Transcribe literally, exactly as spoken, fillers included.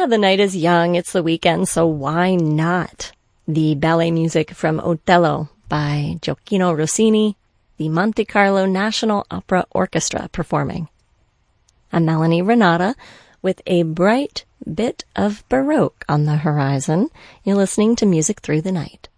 Yeah, the night is young. It's the weekend, so why not? The ballet music from Otello by Gioacchino Rossini, the Monte Carlo National Opera Orchestra performing. I'm Melanie Renata with a bright bit of Baroque on the horizon. You're listening to Music Through the Night.